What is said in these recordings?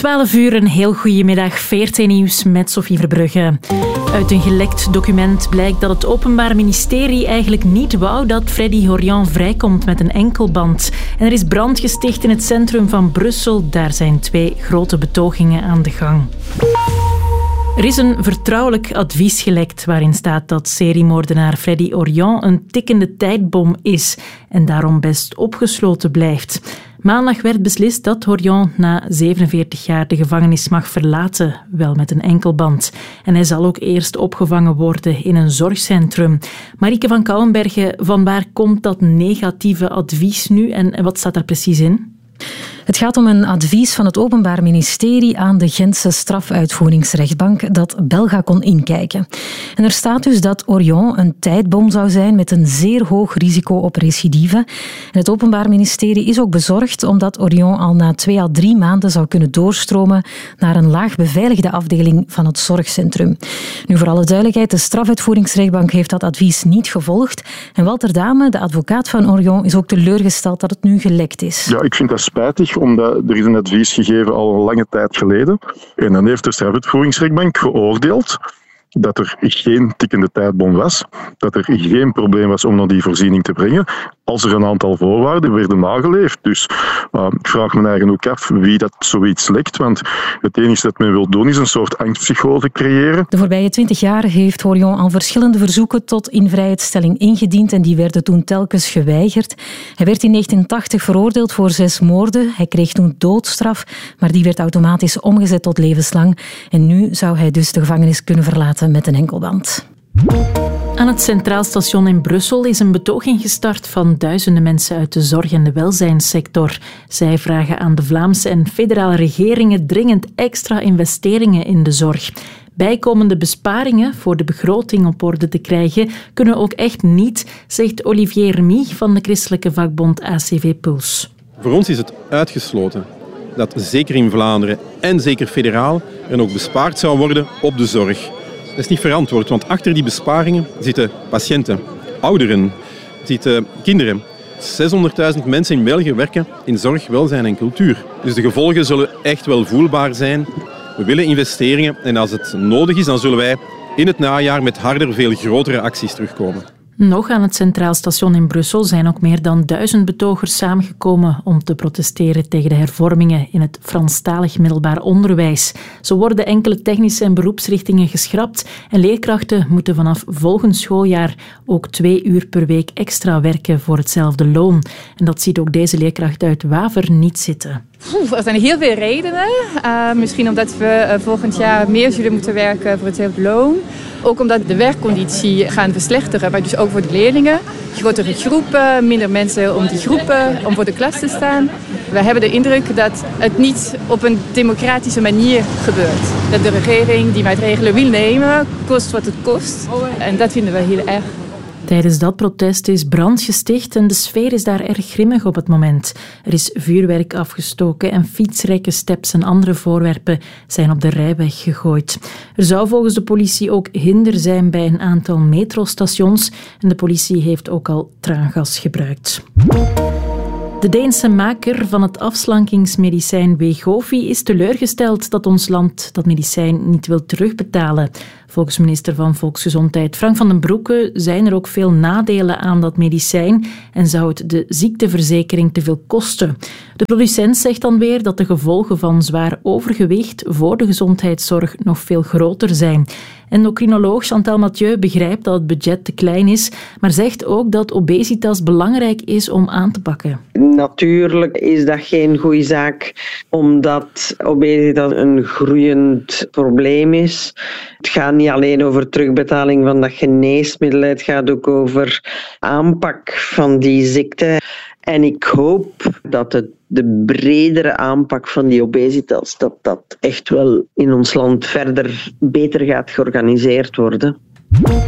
12 uur, een heel goedemiddag. VRT Nieuws met Sophie Verbrugge. Uit een gelekt document blijkt dat het Openbaar Ministerie eigenlijk niet wou dat Freddy Horion vrijkomt met een enkelband. En er is brand gesticht in het centrum van Brussel. Daar zijn 2 grote betogingen aan de gang. Er is een vertrouwelijk advies gelekt waarin staat dat seriemoordenaar Freddy Horion een tikkende tijdbom is en daarom best opgesloten blijft. Maandag werd beslist dat Horion na 47 jaar de gevangenis mag verlaten, wel met een enkelband. En hij zal ook eerst opgevangen worden in een zorgcentrum. Marieke van Kouwenbergen, van waar komt dat negatieve advies nu en wat staat daar precies in? Het gaat om een advies van het Openbaar Ministerie aan de Gentse strafuitvoeringsrechtbank dat Belga kon inkijken. En er staat dus dat Horion een tijdbom zou zijn met een zeer hoog risico op recidive. En het Openbaar Ministerie is ook bezorgd omdat Horion al na 2 à 3 maanden zou kunnen doorstromen naar een laag beveiligde afdeling van het zorgcentrum. Nu, voor alle duidelijkheid, de strafuitvoeringsrechtbank heeft dat advies niet gevolgd. En Walter Dame, de advocaat van Horion, is ook teleurgesteld dat het nu gelekt is. Ja, ik vind dat spijtig, omdat er is een advies gegeven al een lange tijd geleden. En dan heeft de strafuitvoeringsrechtbank geoordeeld dat er geen tikkende tijdbom was, dat er geen probleem was om naar die voorziening te brengen, als er een aantal voorwaarden werden nageleefd. Dus ik vraag me eigenlijk ook af wie dat zoiets lekt, want het enige dat men wil doen is een soort angstpsychose creëren. De voorbije 20 jaar heeft Horion al verschillende verzoeken tot invrijheidstelling ingediend en die werden toen telkens geweigerd. Hij werd in 1980 veroordeeld voor 6 moorden. Hij kreeg toen doodstraf, maar die werd automatisch omgezet tot levenslang. En nu zou hij dus de gevangenis kunnen verlaten met een enkelband. Aan het Centraal Station in Brussel is een betoging gestart van duizenden mensen uit de zorg- en de welzijnssector. Zij vragen aan de Vlaamse en federale regeringen dringend extra investeringen in de zorg. Bijkomende besparingen voor de begroting op orde te krijgen kunnen ook echt niet, zegt Olivier Remy van de christelijke vakbond ACV Puls. Voor ons is het uitgesloten dat zeker in Vlaanderen en zeker federaal er ook bespaard zou worden op de zorg. Dat is niet verantwoord, want achter die besparingen zitten patiënten, ouderen, zitten kinderen. 600.000 mensen in België werken in zorg, welzijn en cultuur. Dus de gevolgen zullen echt wel voelbaar zijn. We willen investeringen en als het nodig is, dan zullen wij in het najaar met harder, veel grotere acties terugkomen. Nog aan het Centraal Station in Brussel zijn ook meer dan 1000 betogers samengekomen om te protesteren tegen de hervormingen in het Franstalig middelbaar onderwijs. Zo worden enkele technische en beroepsrichtingen geschrapt en leerkrachten moeten vanaf volgend schooljaar ook 2 uur per week extra werken voor hetzelfde loon. En dat ziet ook deze leerkracht uit Waver niet zitten. Er zijn heel veel redenen. Misschien omdat we volgend jaar meer zullen moeten werken voor hetzelfde loon. Ook omdat de werkconditie gaan verslechteren, maar dus ook voor de leerlingen. Grotere groepen, minder mensen om die groepen, om voor de klas te staan. We hebben de indruk dat het niet op een democratische manier gebeurt. Dat de regering die maatregelen wil nemen, kost wat het kost. En dat vinden we heel erg. Tijdens dat protest is brand gesticht en de sfeer is daar erg grimmig op het moment. Er is vuurwerk afgestoken en fietsrekken, steps en andere voorwerpen zijn op de rijweg gegooid. Er zou volgens de politie ook hinder zijn bij een aantal metrostations en de politie heeft ook al traangas gebruikt. De Deense maker van het afslankingsmedicijn Wegovy is teleurgesteld dat ons land dat medicijn niet wil terugbetalen. Volgens minister van Volksgezondheid Frank van den Broeke zijn er ook veel nadelen aan dat medicijn en zou het de ziekteverzekering te veel kosten. De producent zegt dan weer dat de gevolgen van zwaar overgewicht voor de gezondheidszorg nog veel groter zijn. Endocrinoloog Chantal Mathieu begrijpt dat het budget te klein is, maar zegt ook dat obesitas belangrijk is om aan te pakken. Natuurlijk is dat geen goede zaak, omdat obesitas een groeiend probleem is. Het gaat niet alleen over terugbetaling van dat geneesmiddel, het gaat ook over aanpak van die ziekte. En ik hoop dat de bredere aanpak van die obesitas, dat echt wel in ons land verder beter gaat georganiseerd worden.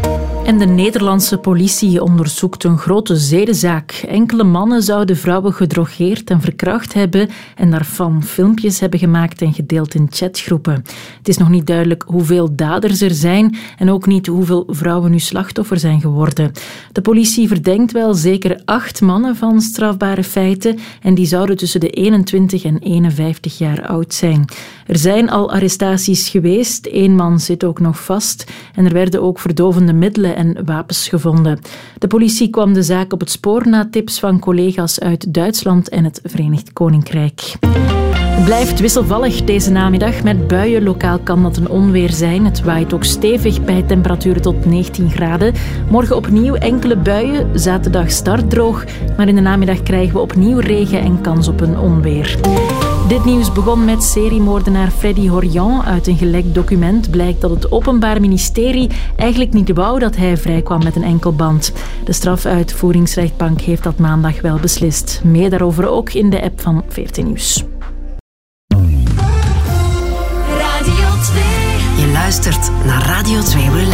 En de Nederlandse politie onderzoekt een grote zedenzaak. Enkele mannen zouden vrouwen gedrogeerd en verkracht hebben en daarvan filmpjes hebben gemaakt en gedeeld in chatgroepen. Het is nog niet duidelijk hoeveel daders er zijn en ook niet hoeveel vrouwen nu slachtoffer zijn geworden. De politie verdenkt wel zeker 8 mannen van strafbare feiten en die zouden tussen de 21 en 51 jaar oud zijn. Er zijn al arrestaties geweest, 1 man zit ook nog vast en er werden ook verdovende middelen en wapens gevonden. De politie kwam de zaak op het spoor na tips van collega's uit Duitsland en het Verenigd Koninkrijk. Het blijft wisselvallig deze namiddag met buien. Lokaal kan dat een onweer zijn. Het waait ook stevig bij temperaturen tot 19 graden. Morgen opnieuw enkele buien. Zaterdag start droog. Maar in de namiddag krijgen we opnieuw regen en kans op een onweer. Dit nieuws begon met seriemoordenaar Freddy Horion. Uit een gelekt document blijkt dat het Openbaar Ministerie eigenlijk niet wou dat hij vrijkwam met een enkelband. De strafuitvoeringsrechtbank heeft dat maandag wel beslist. Meer daarover ook in de app van 14 Nieuws. Je luistert naar Radio 2 Relax.